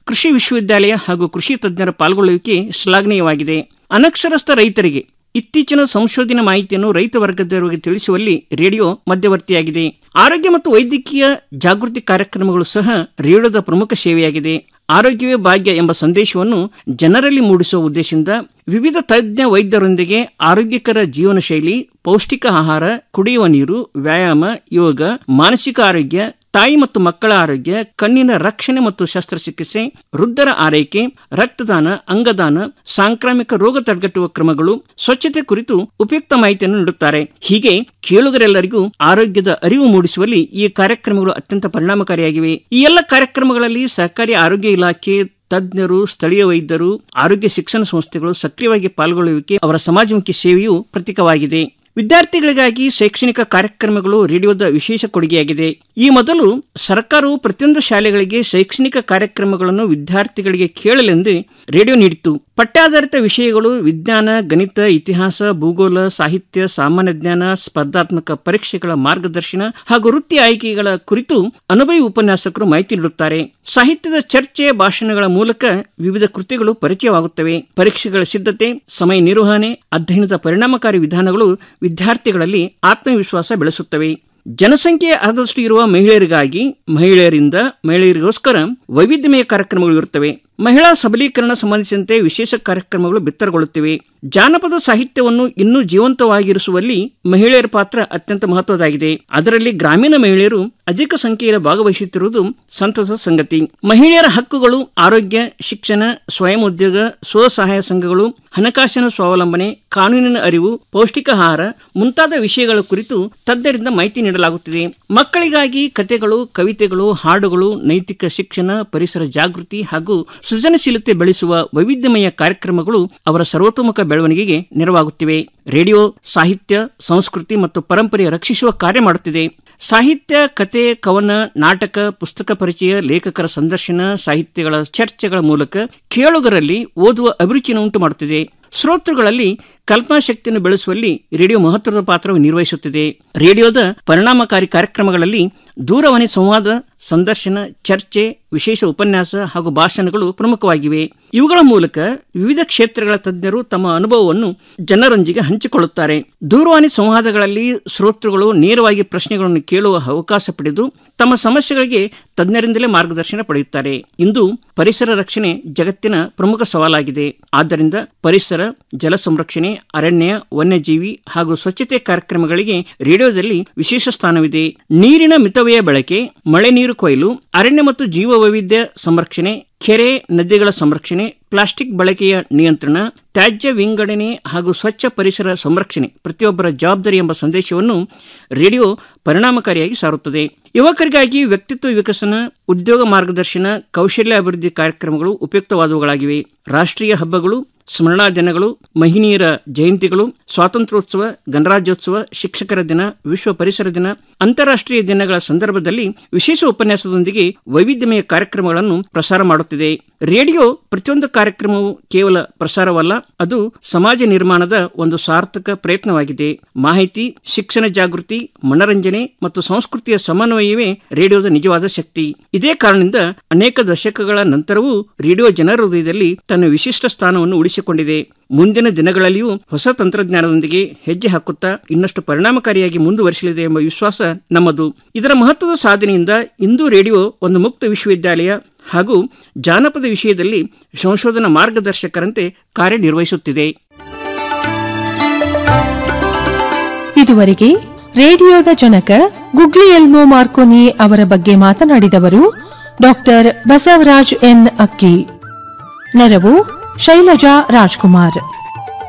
ಕೃಷಿ ವಿಶ್ವವಿದ್ಯಾಲಯ ಹಾಗೂ ಕೃಷಿ ತಜ್ಞರ ಪಾಲ್ಗೊಳ್ಳುವಿಕೆ ಶ್ಲಾಘನೀಯವಾಗಿದೆ. ಅನಕ್ಷರಸ್ಥ ರೈತರಿಗೆ ಇತ್ತೀಚಿನ ಸಂಶೋಧನಾ ಮಾಹಿತಿಯನ್ನು ರೈತ ವರ್ಗದವರಿಗೆ ತಿಳಿಸುವಲ್ಲಿ ರೇಡಿಯೋ ಮಧ್ಯವರ್ತಿಯಾಗಿದೆ. ಆರೋಗ್ಯ ಮತ್ತು ವೈದ್ಯಕೀಯ ಜಾಗೃತಿ ಕಾರ್ಯಕ್ರಮಗಳು ಸಹ ರೇಡಿಯೋದ ಪ್ರಮುಖ ಸೇವೆಯಾಗಿದೆ. ಆರೋಗ್ಯವೇ ಭಾಗ್ಯ ಎಂಬ ಸಂದೇಶವನ್ನು ಜನರಲ್ಲಿ ಮೂಡಿಸುವ ಉದ್ದೇಶದಿಂದ ವಿವಿಧ ತಜ್ಞ ವೈದ್ಯರೊಂದಿಗೆ ಆರೋಗ್ಯಕರ ಜೀವನ ಶೈಲಿ, ಪೌಷ್ಟಿಕ ಆಹಾರ, ಕುಡಿಯುವ ನೀರು, ವ್ಯಾಯಾಮ, ಯೋಗ, ಮಾನಸಿಕ ಆರೋಗ್ಯ, ತಾಯಿ ಮತ್ತು ಮಕ್ಕಳ ಆರೋಗ್ಯ, ಕಣ್ಣಿನ ರಕ್ಷಣೆ ಮತ್ತು ಶಸ್ತ್ರಚಿಕಿತ್ಸೆ, ವೃದ್ಧರ ಆರೈಕೆ, ರಕ್ತದಾನ, ಅಂಗದಾನ, ಸಾಂಕ್ರಾಮಿಕ ರೋಗ ತಡೆಗಟ್ಟುವ ಕ್ರಮಗಳು, ಸ್ವಚ್ಛತೆ ಕುರಿತು ಉಪಯುಕ್ತ ಮಾಹಿತಿಯನ್ನು ನೀಡುತ್ತಾರೆ. ಹೀಗೆ ಕೇಳುಗರೆಲ್ಲರಿಗೂ ಆರೋಗ್ಯದ ಅರಿವು ಮೂಡಿಸುವಲ್ಲಿ ಈ ಕಾರ್ಯಕ್ರಮಗಳು ಅತ್ಯಂತ ಪರಿಣಾಮಕಾರಿಯಾಗಿವೆ. ಈ ಎಲ್ಲ ಕಾರ್ಯಕ್ರಮಗಳಲ್ಲಿ ಸರ್ಕಾರಿ ಆರೋಗ್ಯ ಇಲಾಖೆ, ತಜ್ಞರು, ಸ್ಥಳೀಯ ವೈದ್ಯರು, ಆರೋಗ್ಯ ಶಿಕ್ಷಣ ಸಂಸ್ಥೆಗಳು ಸಕ್ರಿಯವಾಗಿ ಪಾಲ್ಗೊಳ್ಳುವಿಕೆ ಅವರ ಸಮಾಜಮುಖಿ ಸೇವೆಯು ಪ್ರತೀಕವಾಗಿದೆ. ವಿದ್ಯಾರ್ಥಿಗಳಿಗಾಗಿ ಶೈಕ್ಷಣಿಕ ಕಾರ್ಯಕ್ರಮಗಳು ರೇಡಿಯೋದ ವಿಶೇಷ ಕೊಡುಗೆಯಾಗಿದೆ. ಈ ಮೊದಲು ಸರ್ಕಾರವು ಪ್ರತಿಯೊಂದು ಶಾಲೆಗಳಿಗೆ ಶೈಕ್ಷಣಿಕ ಕಾರ್ಯಕ್ರಮಗಳನ್ನು ವಿದ್ಯಾರ್ಥಿಗಳಿಗೆ ಕೇಳಲೆಂದು ರೇಡಿಯೋ ನೀಡಿತು. ಪಠ್ಯಾಧಾರಿತ ವಿಷಯಗಳು ವಿಜ್ಞಾನ, ಗಣಿತ, ಇತಿಹಾಸ, ಭೂಗೋಳ, ಸಾಹಿತ್ಯ, ಸಾಮಾನ್ಯ ಜ್ಞಾನ, ಸ್ಪರ್ಧಾತ್ಮಕ ಪರೀಕ್ಷೆಗಳ ಮಾರ್ಗದರ್ಶನ ಹಾಗೂ ವೃತ್ತಿ ಆಯ್ಕೆಗಳ ಕುರಿತು ಅನುಭವಿ ಉಪನ್ಯಾಸಕರು ಮಾಹಿತಿ ನೀಡುತ್ತಾರೆ. ಸಾಹಿತ್ಯದ ಚರ್ಚೆ, ಭಾಷಣಗಳ ಮೂಲಕ ವಿವಿಧ ಕೃತಿಗಳು ಪರಿಚಯವಾಗುತ್ತವೆ. ಪರೀಕ್ಷೆಗಳ ಸಿದ್ಧತೆ, ಸಮಯ ನಿರ್ವಹಣೆ, ಅಧ್ಯಯನದ ಪರಿಣಾಮಕಾರಿ ವಿಧಾನಗಳು ವಿದ್ಯಾರ್ಥಿಗಳಲ್ಲಿ ಆತ್ಮವಿಶ್ವಾಸ ಬೆಳೆಸುತ್ತವೆ. ಜನಸಂಖ್ಯೆ ಅರ್ಧದಷ್ಟು ಇರುವ ಮಹಿಳೆಯರಿಗೋಸ್ಕರ ವೈವಿಧ್ಯಮಯ ಕಾರ್ಯಕ್ರಮಗಳು ಇರುತ್ತವೆ. ಮಹಿಳಾ ಸಬಲೀಕರಣ ಸಂಬಂಧಿಸಿದಂತೆ ವಿಶೇಷ ಕಾರ್ಯಕ್ರಮಗಳು ಬಿತ್ತರಗೊಳ್ಳುತ್ತಿವೆ. ಜಾನಪದ ಸಾಹಿತ್ಯವನ್ನು ಇನ್ನೂ ಜೀವಂತವಾಗಿರಿಸುವಲ್ಲಿ ಮಹಿಳೆಯರ ಪಾತ್ರ ಅತ್ಯಂತ ಮಹತ್ವದಾಗಿದೆ. ಅದರಲ್ಲಿ ಗ್ರಾಮೀಣ ಮಹಿಳೆಯರು ಅಧಿಕ ಸಂಖ್ಯೆಯಲ್ಲಿ ಭಾಗವಹಿಸುತ್ತಿರುವುದು ಸಂತಸದ ಸಂಗತಿ. ಮಹಿಳೆಯರ ಹಕ್ಕುಗಳು, ಆರೋಗ್ಯ, ಶಿಕ್ಷಣ, ಸ್ವಯಂ ಉದ್ಯೋಗ, ಸ್ವಸಹಾಯ ಸಂಘಗಳು, ಹಣಕಾಸಿನ ಸ್ವಾವಲಂಬನೆ, ಕಾನೂನಿನ ಅರಿವು, ಪೌಷ್ಟಿಕ ಆಹಾರ ಮುಂತಾದ ವಿಷಯಗಳ ಕುರಿತು ತಜ್ಞರಿಂದ ಮಾಹಿತಿ ನೀಡಲಾಗುತ್ತಿದೆ. ಮಕ್ಕಳಿಗಾಗಿ ಕಥೆಗಳು, ಕವಿತೆಗಳು, ಹಾಡುಗಳು, ನೈತಿಕ ಶಿಕ್ಷಣ, ಪರಿಸರ ಜಾಗೃತಿ ಹಾಗೂ ಸೃಜನಶೀಲತೆ ಬೆಳೆಸುವ ವೈವಿಧ್ಯಮಯ ಕಾರ್ಯಕ್ರಮಗಳು ಅವರ ಸರ್ವತೋಮುಖ ಬೆಳವಣಿಗೆಗೆ ನೆರವಾಗುತ್ತಿವೆ. ರೇಡಿಯೋ ಸಾಹಿತ್ಯ, ಸಂಸ್ಕೃತಿ ಮತ್ತು ಪರಂಪರೆ ರಕ್ಷಿಸುವ ಕಾರ್ಯ ಮಾಡುತ್ತಿದೆ. ಸಾಹಿತ್ಯ, ಕತೆ, ಕವನ, ನಾಟಕ, ಪುಸ್ತಕ ಪರಿಚಯ, ಲೇಖಕರ ಸಂದರ್ಶನ, ಸಾಹಿತ್ಯಗಳ ಚರ್ಚೆಗಳ ಮೂಲಕ ಕೇಳುಗರಲ್ಲಿ ಓದುವ ಅಭಿರುಚಿಯನ್ನು ಉಂಟು ಮಾಡುತ್ತಿದೆ. ಶ್ರೋತೃಗಳಲ್ಲಿ ಕಲ್ಪನಾ ಶಕ್ತಿಯನ್ನು ಬೆಳೆಸುವಲ್ಲಿ ರೇಡಿಯೋ ಮಹತ್ವದ ಪಾತ್ರವನ್ನು ನಿರ್ವಹಿಸುತ್ತಿದೆ. ರೇಡಿಯೋದ ಪರಿಣಾಮಕಾರಿ ಕಾರ್ಯಕ್ರಮಗಳಲ್ಲಿ ದೂರವಾಣಿ ಸಂವಾದ, ಸಂದರ್ಶನ, ಚರ್ಚೆ, ವಿಶೇಷ ಉಪನ್ಯಾಸ ಹಾಗೂ ಭಾಷಣಗಳು ಪ್ರಮುಖವಾಗಿವೆ. ಇವುಗಳ ಮೂಲಕ ವಿವಿಧ ಕ್ಷೇತ್ರಗಳ ತಜ್ಞರು ತಮ್ಮ ಅನುಭವವನ್ನು ಜನರೊಂದಿಗೆ ಹಂಚಿಕೊಳ್ಳುತ್ತಾರೆ. ದೂರವಾಣಿ ಸಂವಾದಗಳಲ್ಲಿ ಶ್ರೋತೃಗಳು ನೇರವಾಗಿ ಪ್ರಶ್ನೆಗಳನ್ನು ಕೇಳುವ ಅವಕಾಶ ಪಡೆದು ತಮ್ಮ ಸಮಸ್ಯೆಗಳಿಗೆ ತಜ್ಞರಿಂದಲೇ ಮಾರ್ಗದರ್ಶನ ಪಡೆಯುತ್ತಾರೆ. ಇಂದು ಪರಿಸರ ರಕ್ಷಣೆ ಜಗತ್ತಿನ ಪ್ರಮುಖ ಸವಾಲಾಗಿದೆ. ಆದ್ದರಿಂದ ಪರಿಸರ, ಜಲ ಸಂರಕ್ಷಣೆ, ಅರಣ್ಯ, ವನ್ಯಜೀವಿ ಹಾಗೂ ಸ್ವಚ್ಛತೆ ಕಾರ್ಯಕ್ರಮಗಳಿಗೆ ರೇಡಿಯೋದಲ್ಲಿ ವಿಶೇಷ ಸ್ಥಾನವಿದೆ. ನೀರಿನ ಮಿತವ್ಯಯ ಬಳಕೆ, ಮಳೆ ನೀರು ಕೊಯ್ಲು, ಅರಣ್ಯ ಮತ್ತು ಜೀವ ವೈವಿಧ್ಯ ಸಂರಕ್ಷಣೆ, ಕೆರೆ, ನದಿಗಳ ಸಂರಕ್ಷಣೆ, ಪ್ಲಾಸ್ಟಿಕ್ ಬಳಕೆಯ ನಿಯಂತ್ರಣ, ತ್ಯಾಜ್ಯ ವಿಂಗಡಣೆ ಹಾಗೂ ಸ್ವಚ್ಛ ಪರಿಸರ ಸಂರಕ್ಷಣೆ ಪ್ರತಿಯೊಬ್ಬರ ಜವಾಬ್ದಾರಿ ಎಂಬ ಸಂದೇಶವನ್ನು ರೇಡಿಯೋ ಪರಿಣಾಮಕಾರಿಯಾಗಿ ಸಾರುತ್ತದೆ. ಯುವಕರಿಗಾಗಿ ವ್ಯಕ್ತಿತ್ವ ವಿಕಸನ, ಉದ್ಯೋಗ ಮಾರ್ಗದರ್ಶನ, ಕೌಶಲ್ಯ ಅಭಿವೃದ್ಧಿ ಕಾರ್ಯಕ್ರಮಗಳು ಉಪಯುಕ್ತವಾದವುಗಳಾಗಿವೆ. ರಾಷ್ಟ್ರೀಯ ಹಬ್ಬಗಳು, ಸ್ಮರಣಾ ದಿನಗಳು, ಮಹಿಳೆಯರ ಜಯಂತಿಗಳು, ಸ್ವಾತಂತ್ರ್ಯೋತ್ಸವ, ಗಣರಾಜ್ಯೋತ್ಸವ, ಶಿಕ್ಷಕರ ದಿನ, ವಿಶ್ವ ಪರಿಸರ ದಿನ, ಅಂತಾರಾಷ್ಟ್ರೀಯ ದಿನಗಳ ಸಂದರ್ಭದಲ್ಲಿ ವಿಶೇಷ ಉಪನ್ಯಾಸದೊಂದಿಗೆ ವೈವಿಧ್ಯಮಯ ಕಾರ್ಯಕ್ರಮಗಳನ್ನು ಪ್ರಸಾರ ಮಾಡುತ್ತಿದೆ. ರೇಡಿಯೋ ಪ್ರತಿಯೊಂದು ಕಾರ್ಯಕ್ರಮವು ಕೇವಲ ಪ್ರಸಾರವಲ್ಲ, ಅದು ಸಮಾಜ ನಿರ್ಮಾಣದ ಒಂದು ಸಾರ್ಥಕ ಪ್ರಯತ್ನವಾಗಿದೆ. ಮಾಹಿತಿ, ಶಿಕ್ಷಣ ಜಾಗೃತಿ, ಮನರಂಜನೆ ಮತ್ತು ಸಂಸ್ಕೃತಿಯ ಸಮನ್ವಯವೇ ರೇಡಿಯೋದ ನಿಜವಾದ ಶಕ್ತಿ. ಇದೇ ಕಾರಣದಿಂದ ಅನೇಕ ದಶಕಗಳ ನಂತರವೂ ರೇಡಿಯೋ ಜನರ ಹೃದಯದಲ್ಲಿ ತನ್ನ ವಿಶಿಷ್ಟ ಸ್ಥಾನವನ್ನು ಉಳಿಸಿಕೊಂಡಿದೆ. ಮುಂದಿನ ದಿನಗಳಲ್ಲಿಯೂ ಹೊಸ ತಂತ್ರಜ್ಞಾನದೊಂದಿಗೆ ಹೆಜ್ಜೆ ಹಾಕುತ್ತಾ ಇನ್ನಷ್ಟು ಪರಿಣಾಮಕಾರಿಯಾಗಿ ಮುಂದುವರಿಸಲಿದೆ ಎಂಬ ವಿಶ್ವಾಸ ನಮ್ಮದು. ಇದರ ಮಹತ್ವದ ಸಾಧನೆಯಿಂದ ಇಂದು ರೇಡಿಯೋ ಒಂದು ಮುಕ್ತ ವಿಶ್ವವಿದ್ಯಾಲಯ ಹಾಗೂ ಜಾನಪದ ವಿಷಯದಲ್ಲಿ ಸಂಶೋಧನಾ ಮಾರ್ಗದರ್ಶಕರಂತೆ ಕಾರ್ಯನಿರ್ವಹಿಸುತ್ತಿದೆ. ಇದುವರೆಗೆ ರೇಡಿಯೋದ ಜನಕ ಗುಗ್ಲಿಯೆಲ್ಮೋ ಮಾರ್ಕೋನಿ ಅವರ ಬಗ್ಗೆ ಮಾತನಾಡಿದವರು ಡಾಕ್ಟರ್ ಬಸವರಾಜ್ ಎನ್ ಅಕ್ಕಿ. ನೆರವು ಶೈಲಜಾ ರಾಜ್ಕುಮಾರ್.